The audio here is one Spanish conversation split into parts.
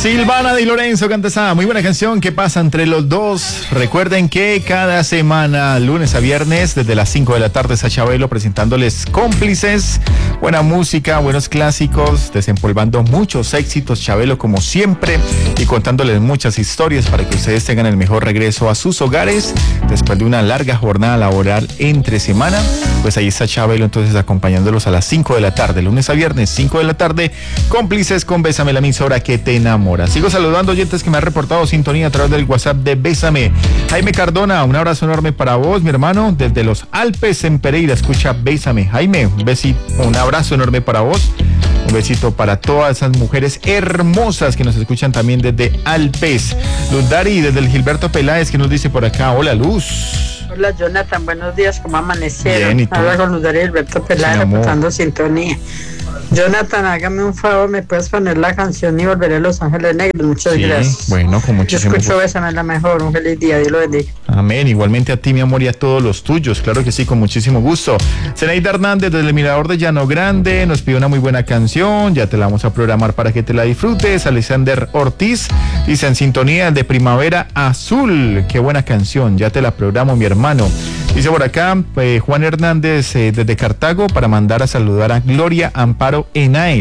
Silvana Di Lorenzo canta esa muy buena canción que pasa entre los dos. Recuerden que cada semana, lunes a viernes, desde las 5 de la tarde, está Chabelo presentándoles Cómplices, buena música, buenos clásicos, desempolvando muchos éxitos, Chabelo como siempre, y contándoles muchas historias para que ustedes tengan el mejor regreso a sus hogares después de una larga jornada laboral entre semana. Pues ahí está Chabelo entonces acompañándolos a las 5 de la tarde, lunes a viernes, 5 de la tarde, Cómplices con Bésame, la emisora que te enamora. Sigo saludando oyentes que me han reportado sintonía a través del WhatsApp de Bésame. Jaime Cardona, un abrazo enorme para vos, mi hermano, desde los Alpes en Pereira, escucha Bésame. Jaime, un besito, un abrazo enorme para vos. Un besito para todas esas mujeres hermosas que nos escuchan también desde Alpes. Luz Dari, desde el Gilberto Peláez, que nos dice por acá, hola Luz. Hola Jonathan, buenos días, ¿cómo amanecieron? Bien, ¿y tú? Habla con Luz Dari Gilberto Peláez, reportando sintonía. Jonathan, hágame un favor, ¿me puedes poner la canción Y volveré a Los Ángeles Negros? Muchas gracias. Bueno, con muchísimo gusto. Yo escucho Bésame la mejor, un feliz día, Dios lo bendiga. Amén, igualmente a ti, mi amor, y a todos los tuyos, claro que sí, con muchísimo gusto. Zenaida Hernández, desde el Mirador de Llano Grande, nos pide una muy buena canción, ya te la vamos a programar para que te la disfrutes. Alexander Ortiz dice en sintonía de Primavera Azul, qué buena canción, ya te la programo, mi hermano. Dice por acá Juan Hernández desde Cartago para mandar a saludar a Gloria Amparo Henao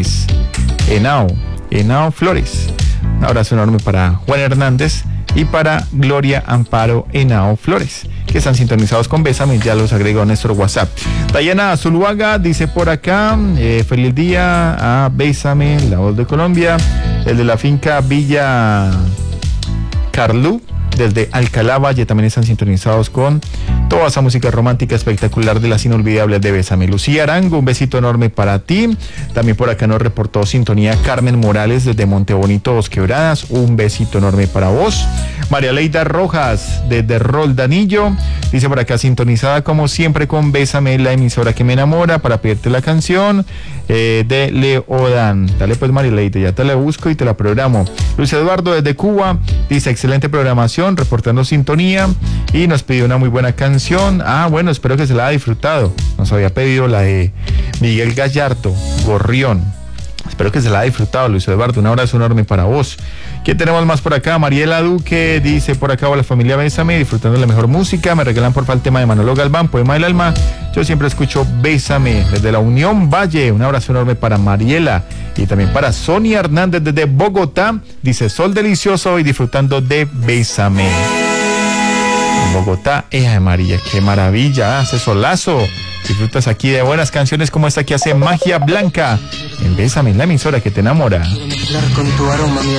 Flores. Un abrazo enorme para Juan Hernández y para Gloria Amparo Henao Flores, que están sintonizados con Bésame, ya los agrego a nuestro WhatsApp. Dayana Zuluaga dice por acá, feliz día a Bésame, la voz de Colombia, el de la finca Villa Carlú, desde Alcalá Valle, también están sintonizados con toda esa música romántica espectacular de las inolvidables de Bésame. Lucía Arango, un besito enorme para ti. También por acá nos reportó sintonía Carmen Morales desde Montebonito, Dos Quebradas, un besito enorme para vos. María Leida Rojas desde Roldanillo, dice por acá sintonizada como siempre con Bésame, la emisora que me enamora, para pedirte la canción de Leodan. Dale pues María Leida, ya te la busco y te la programo. Luis Eduardo desde Cuba dice excelente programación, reportando sintonía, y nos pidió una muy buena canción. Bueno, espero que se la haya disfrutado. Nos había pedido la de Miguel Gallardo, Gorrión. Espero que se la haya disfrutado, Luis Eduardo. Un abrazo enorme para vos. ¿Quién tenemos más por acá? Mariela Duque dice por acá, hola familia Bésame, disfrutando de la mejor música. Me regalan por favor el tema de Manolo Galván, Poema del Alma. Yo siempre escucho Bésame desde la Unión Valle. Un abrazo enorme para Mariela y también para Sonia Hernández desde Bogotá. Dice sol delicioso y disfrutando de Bésame. En Bogotá, de María, qué maravilla, hace solazo. Disfrutas aquí de buenas canciones como esta que hace Magia Blanca en Bésame, la emisora que te enamora.